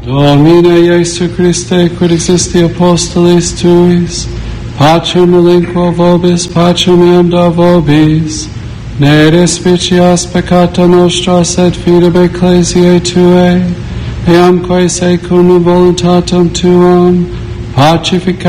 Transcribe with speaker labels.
Speaker 1: Domine Iesu Christe, quid existi apostolis tuis, pacem relinquo vobis, pacem eam da vobis, ne despicias peccata nostra, sed fidem ecclesiae tuae, eamque secundum voluntatem tuam, pacifica